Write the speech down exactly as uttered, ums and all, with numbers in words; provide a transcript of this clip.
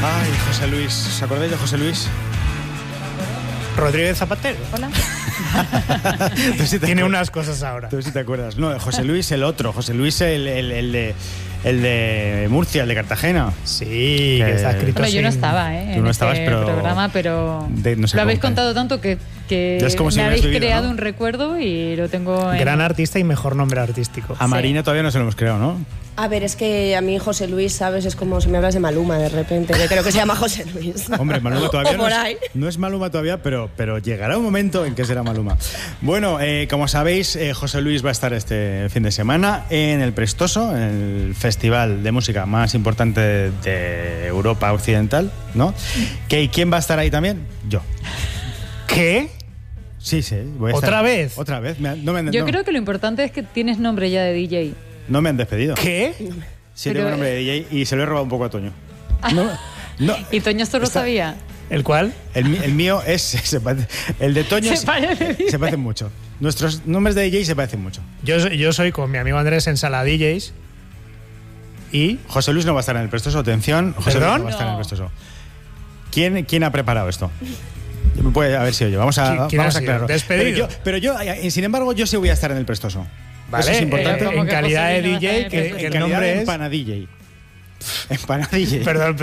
Ay, José Luis. ¿Os acordáis de José Luis? Rodríguez Zapatero. Hola. Tú sí te Tiene acuerdas. unas cosas ahora. Tú sí te acuerdas. No, José Luis el otro. José Luis el, el, el, de, el de Murcia, el de Cartagena. Sí, Que- que está escrito Bueno, yo no sin- estaba ¿eh? Tú en no este estabas, pero- programa, pero de- no sé lo habéis cómo- contado tanto que, que Ya es como si me hubieras habéis vivido, creado ¿no? un recuerdo y lo tengo en... Gran artista y mejor nombre artístico. A Marina todavía no se lo hemos creado, ¿no? A ver, es que a mí José Luis, ¿sabes? Es como si me hablas de Maluma de repente. Yo creo que se llama José Luis. Hombre, Maluma todavía O no por es, ahí. no es Maluma todavía, pero, pero llegará un momento en que será Maluma. Bueno, eh, como sabéis, eh, José Luis va a estar este fin de semana en el Prestoso, en el festival de música más importante de, de Europa Occidental, ¿no? ¿Qué- ¿Quién va a estar ahí también? Yo. ¿Qué? Sí, sí. Voy a ¿Otra estar- vez? Otra vez. Me han- no, me han, Yo no, creo que lo importante es que tienes nombre ya de D J. no me han despedido. ¿Qué? Sí, Pero- tengo nombre de D J y se lo he robado un poco a Toño. No, no. ¿Y Toño esto lo Está- sabía? ¿El cuál? El, mi- el mío es. Se parece- el de Toño Se es- parece, dice. se parecen mucho. Nuestros nombres de D J se parecen mucho. Yo, soy- yo soy con mi amigo Andrés en Sala D Js. Y. José Luis no va a estar en el Prestoso, atención. José ¿Perdón? Luis no va a estar en el No. Prestoso. ¿Quién, quién ha preparado esto? Me puede, a ver si oye, vamos a, ¿Quién- quién vamos ha a sido? aclararlo. ¿Despedido? Pero yo, pero yo, eh, sin embargo, yo sí voy a estar en el Prestoso. Vale, Eso es importante. eh, ¿Cómo en que calidad José de Luis no va a D J, estar en el que, Prestoso? que En el calidad nombre de es. empanadilla. Empanadilla. Perdón,